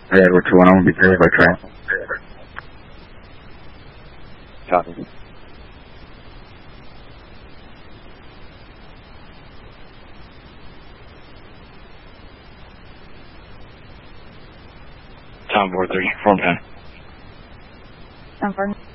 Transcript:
Hey, Edward 2-1, will be carried by train. Copy. Tom 4-3, form 10. Tom 4.